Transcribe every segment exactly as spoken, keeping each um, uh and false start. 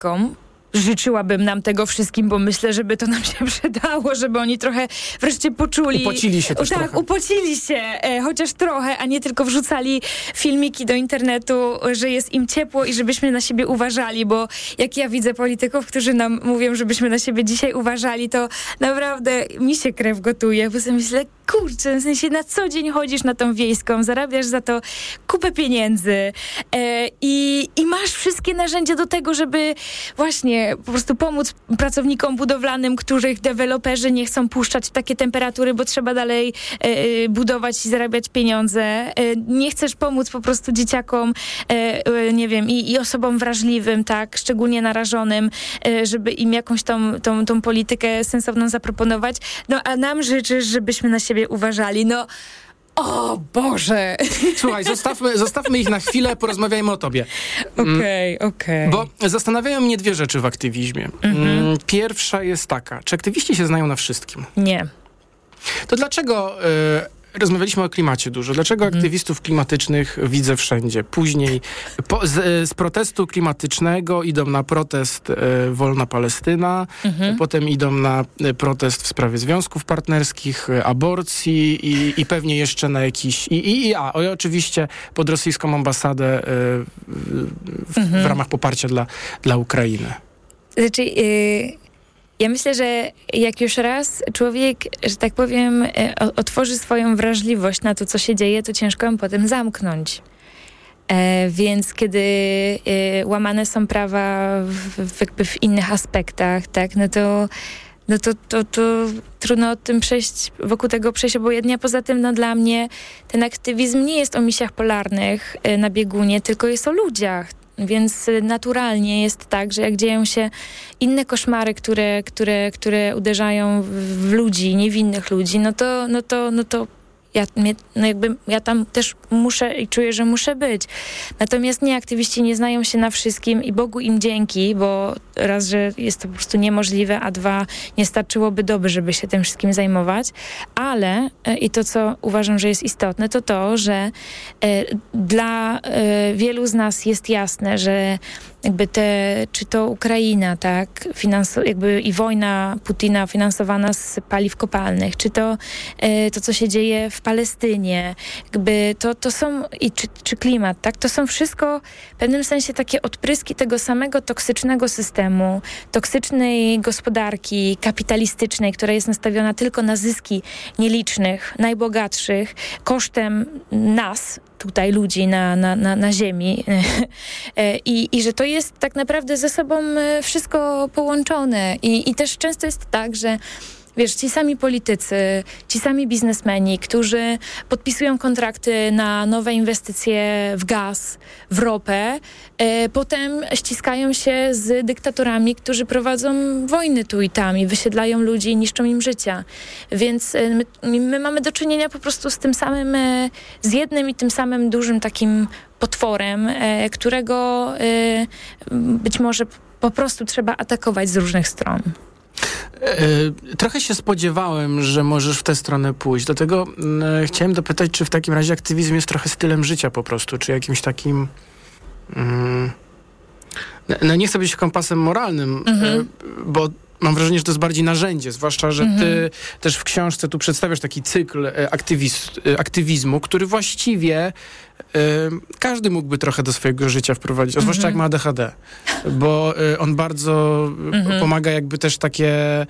Polakom. Życzyłabym nam tego wszystkim, bo myślę, żeby to nam się przydało, żeby oni trochę wreszcie poczuli. Upocili się też Tak, trochę. upocili się, e, chociaż trochę, a nie tylko wrzucali filmiki do internetu, że jest im ciepło i żebyśmy na siebie uważali, bo jak ja widzę polityków, którzy nam mówią, żebyśmy na siebie dzisiaj uważali, to naprawdę mi się krew gotuje, bo sobie myślę, kurczę, w sensie na co dzień chodzisz na tą wiejską, zarabiasz za to kupę pieniędzy e, i, i masz wszystkie narzędzia do tego, żeby właśnie po prostu pomóc pracownikom budowlanym, których deweloperzy nie chcą puszczać w takie temperatury, bo trzeba dalej e, budować i zarabiać pieniądze. E, nie chcesz pomóc po prostu dzieciakom, e, e, nie wiem, i, i osobom wrażliwym, tak, szczególnie narażonym, e, żeby im jakąś tą, tą, tą politykę sensowną zaproponować. No, a nam życzysz, żebyśmy na siebie uważali. No, o Boże! Słuchaj, zostawmy, zostawmy ich na chwilę, porozmawiajmy o tobie. Okej, okay, okej. Okay. Bo zastanawiają mnie dwie rzeczy w aktywizmie. Mm-hmm. Pierwsza jest taka, czy aktywiści się znają na wszystkim? Nie. To dlaczego... Y- Rozmawialiśmy o klimacie dużo. Dlaczego mm. aktywistów klimatycznych widzę wszędzie? Później po, z, z protestu klimatycznego idą na protest e, Wolna Palestyna, mm-hmm. potem idą na protest w sprawie związków partnerskich, aborcji i, i pewnie jeszcze na jakiś... I, i, i a, i oczywiście pod rosyjską ambasadę e, w, mm-hmm. w ramach poparcia dla, dla Ukrainy. Znaczy... Yy... Ja myślę, że jak już raz człowiek, że tak powiem, otworzy swoją wrażliwość na to, co się dzieje, to ciężko ją potem zamknąć. E, więc kiedy e, łamane są prawa w, w, jakby w innych aspektach, tak, no to, no to, to, to trudno o tym przejść, wokół tego przejść obojętnie. Poza tym, no dla mnie ten aktywizm nie jest o misjach polarnych e, na biegunie, tylko jest o ludziach. Więc naturalnie jest tak, że jak dzieją się inne koszmary, które, które, które uderzają w, w ludzi, niewinnych ludzi, no to, no to, no to ja, mnie, no jakby ja tam też muszę i czuję, że muszę być. Natomiast nie, aktywiści nie znają się na wszystkim i Bogu im dzięki, bo raz, że jest to po prostu niemożliwe, a dwa, nie starczyłoby doby, żeby się tym wszystkim zajmować. Ale i to, co uważam, że jest istotne, to to, że e, dla e, wielu z nas jest jasne, że jakby te, czy to Ukraina, tak, finanso, jakby i wojna Putina finansowana z paliw kopalnych, czy to e, to, co się dzieje w Palestynie, jakby to, to są, i czy, czy klimat, tak, to są wszystko w pewnym sensie takie odpryski tego samego toksycznego systemu, toksycznej gospodarki kapitalistycznej, która jest nastawiona tylko na zyski nielicznych, najbogatszych, kosztem nas, tutaj ludzi na, na, na, na ziemi I, i że to jest tak naprawdę ze sobą wszystko połączone i, i też często jest tak, że wiesz, ci sami politycy, ci sami biznesmeni, którzy podpisują kontrakty na nowe inwestycje w gaz, w ropę, e, potem ściskają się z dyktatorami, którzy prowadzą wojny tu i tam i wysiedlają ludzi i niszczą im życia. Więc e, my, my mamy do czynienia po prostu z tym samym, e, z jednym i tym samym dużym takim potworem, e, którego e, być może po prostu trzeba atakować z różnych stron. Trochę się spodziewałem, że możesz w tę stronę pójść. Dlatego e, chciałem dopytać, czy w takim razie aktywizm jest trochę stylem życia po prostu, czy jakimś takim... Mm, no nie chcę być kompasem moralnym, mhm. e, bo mam wrażenie, że to jest bardziej narzędzie, zwłaszcza, że mhm. ty też w książce tu przedstawiasz taki cykl aktywiz, aktywizmu, który właściwie y, każdy mógłby trochę do swojego życia wprowadzić, a zwłaszcza mm-hmm. jak ma A D H D, bo y, on bardzo mm-hmm. pomaga jakby też takie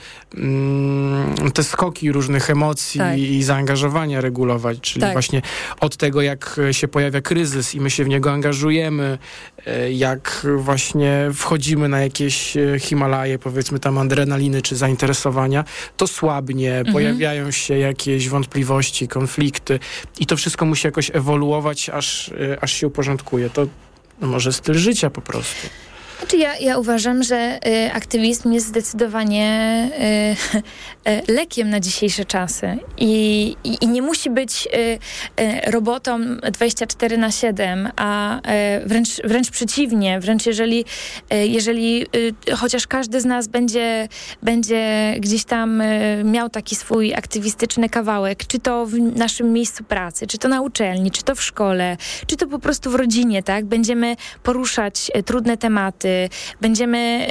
y, te skoki różnych emocji tak. i zaangażowania regulować, czyli tak. właśnie od tego, jak się pojawia kryzys i my się w niego angażujemy, y, jak właśnie wchodzimy na jakieś Himalaje, powiedzmy tam adrenaliny czy zainteresowania, to słabnie, mm-hmm. pojawiają się jakieś wątpliwości, konflikty i to wszystko musi jakoś ewoluować, aż, aż się uporządkuje. To no może styl życia po prostu. Znaczy ja, ja uważam, że y, aktywizm jest zdecydowanie y, y, lekiem na dzisiejsze czasy i, i, i nie musi być y, y, robotą dwadzieścia cztery na siedem, a y, wręcz, wręcz przeciwnie, wręcz jeżeli, y, jeżeli y, chociaż każdy z nas będzie, będzie gdzieś tam y, miał taki swój aktywistyczny kawałek, czy to w naszym miejscu pracy, czy to na uczelni, czy to w szkole, czy to po prostu w rodzinie, tak? Będziemy poruszać y, trudne tematy, będziemy